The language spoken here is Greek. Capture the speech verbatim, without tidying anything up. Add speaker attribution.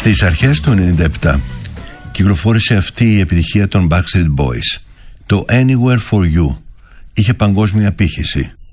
Speaker 1: Στις αρχές του ενενήντα επτά κυκλοφόρησε αυτή η επιτυχία των Backstreet Boys. Το Anywhere For You είχε παγκόσμια απήχηση.